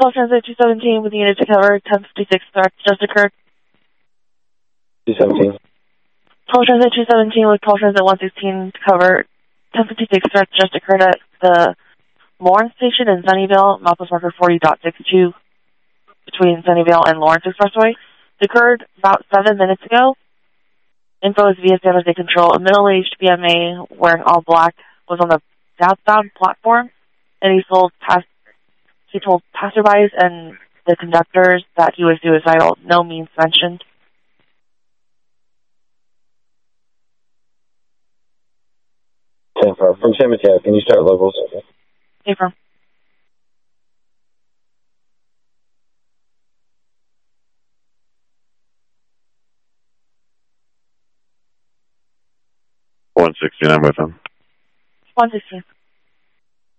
Call Transit 217 with the unit to cover 1056 threats just occurred. 217. Call Transit 217 with Call Transit 116 to cover 1056 threats just occurred at the Lawrence Station in Sunnyvale, Malcolm marker 40.62 between Sunnyvale and Lawrence Expressway. It occurred about 7 minutes ago. Info is via San Jose Control. A middle-aged BMA wearing all black was on the southbound platform, and he told passerbys and the conductors that he was suicidal. No means mentioned. From San Mateo, can you start locals? Okay, firm. $169 by phone. 116.